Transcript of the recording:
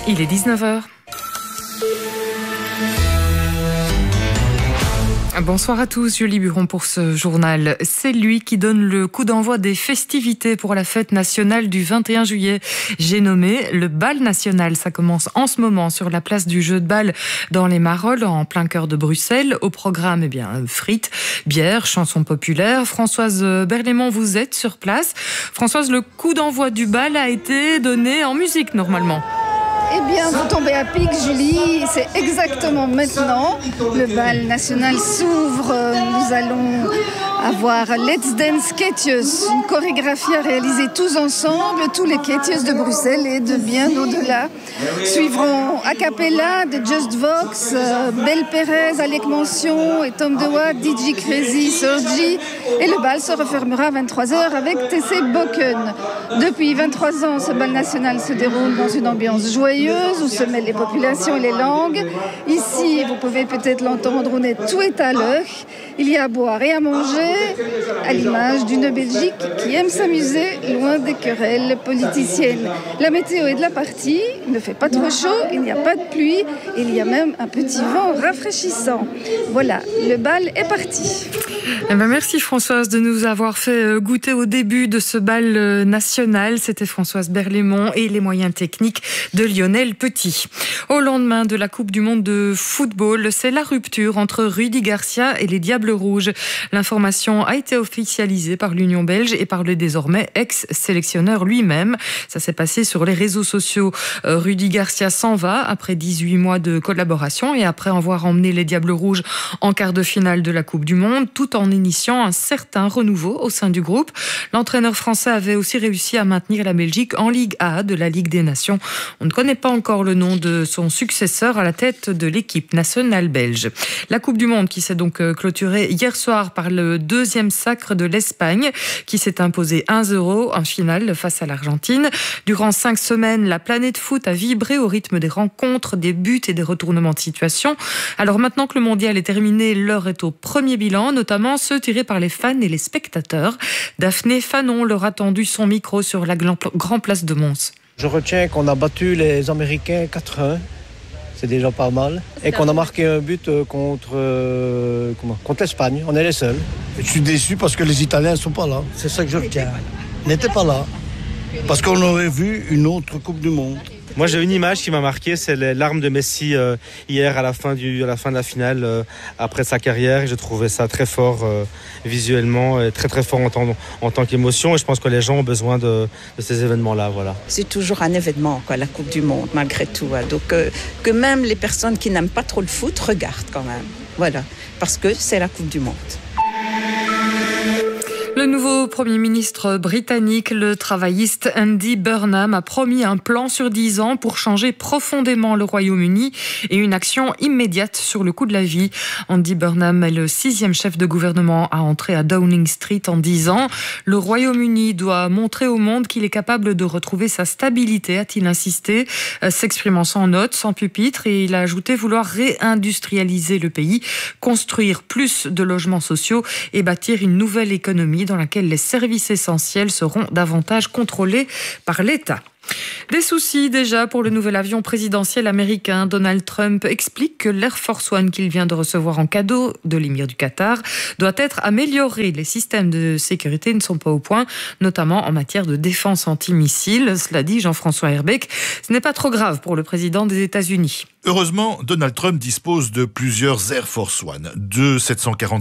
Il est 19h. Bonsoir à tous, Julie Buron pour ce journal. C'est lui qui donne le coup d'envoi des festivités pour la fête nationale du 21 juillet. J'ai nommé le bal national. Ça commence en ce moment sur la place du jeu de bal dans les Marolles, en plein cœur de Bruxelles. Au programme, frites, bières, chansons populaires. Françoise Berlémont, vous êtes sur place. Françoise, le coup d'envoi du bal a été donné en musique normalement. Eh bien, vous tombez à pic, Julie. C'est exactement maintenant. Le bal national s'ouvre. Nous allons avoir Let's Dance Ketjes, une chorégraphie à réaliser tous ensemble, tous les Ketjes de Bruxelles et de bien au-delà. Suivront a cappella de Just Vox, Belle Pérez, Alec Mention et Tom DeWatt, DJ Crazy, Sergi. Et le bal se refermera à 23h avec TC Boken. Depuis 23 ans, ce bal national se déroule dans une ambiance joyeuse où se mêlent les populations et les langues. Ici, vous pouvez peut-être l'entendre, tout est à l'heure. Il y a à boire et à manger, à l'image d'une Belgique qui aime s'amuser loin des querelles politiciennes. La météo est de la partie, il ne fait pas trop chaud, il n'y a pas de pluie, et il y a même un petit vent rafraîchissant. Voilà, le bal est parti. Merci Françoise de nous avoir fait goûter au début de ce bal national. C'était Françoise Berlémont et les moyens techniques de Lionel Petit. Au lendemain de la Coupe du Monde de football, c'est la rupture entre Rudy Garcia et les Diables Rouges. L'information a été officialisée par l'Union belge et par le désormais ex-sélectionneur lui-même. Ça s'est passé sur les réseaux sociaux. Rudy Garcia s'en va après 18 mois de collaboration et après avoir emmené les Diables Rouges en quart de finale de la Coupe du Monde, tout en initiant un certain renouveau au sein du groupe. L'entraîneur français avait aussi réussi à maintenir la Belgique en Ligue A de la Ligue des Nations. On ne connaît pas encore le nom de son successeur à la tête de l'équipe nationale belge. La Coupe du Monde qui s'est donc clôturée hier soir par le deuxième sacre de l'Espagne qui s'est imposé 1-0 en finale face à l'Argentine. Durant 5 semaines, la planète foot a vibré au rythme des rencontres, des buts et des retournements de situation. Alors maintenant que le mondial est terminé, l'heure est au premier bilan, notamment ceux tirés par les fans et les spectateurs. Daphné Fanon leur a tendu son micro sur la Grand Place de Mons. Je retiens qu'on a battu les Américains 4-1, c'est déjà pas mal, et qu'on a marqué un but contre l'Espagne, on est les seuls. Je suis déçu parce que les Italiens ne sont pas là, c'est ça que je retiens. Ils n'étaient pas là, parce qu'on aurait vu une autre Coupe du Monde. Moi j'ai une image qui m'a marqué, c'est l'arme de Messi hier à la fin de la finale après sa carrière. J'ai trouvé ça très fort visuellement et très très fort en tant qu'émotion et je pense que les gens ont besoin de ces événements-là. Voilà. C'est toujours un événement, la Coupe du Monde malgré tout. Donc que même les personnes qui n'aiment pas trop le foot regardent quand même. Voilà, parce que c'est la Coupe du Monde. Le nouveau Premier ministre britannique, le travailliste Andy Burnham, a promis un plan sur 10 ans pour changer profondément le Royaume-Uni et une action immédiate sur le coût de la vie. Andy Burnham est le 6e chef de gouvernement à entrer à Downing Street en 10 ans. Le Royaume-Uni doit montrer au monde qu'il est capable de retrouver sa stabilité, a-t-il insisté, s'exprimant sans notes, sans pupitre, et il a ajouté vouloir réindustrialiser le pays, construire plus de logements sociaux et bâtir une nouvelle économie dans laquelle les services essentiels seront davantage contrôlés par l'État. Des soucis déjà pour le nouvel avion présidentiel américain. Donald Trump explique que l'Air Force One qu'il vient de recevoir en cadeau de l'émir du Qatar doit être amélioré. Les systèmes de sécurité ne sont pas au point, notamment en matière de défense antimissile. Cela dit Jean-François Herbeck, ce n'est pas trop grave pour le président des États-Unis. Heureusement, Donald Trump dispose de plusieurs Air Force One, deux 747